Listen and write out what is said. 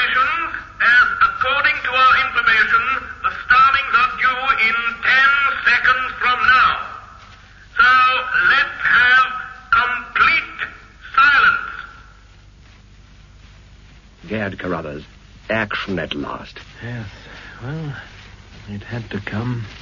positions, as according to our information, the startings are due in 10 seconds from now. So let's have complete silence. Gad Carruthers, action at last. Yes, well, it had to come.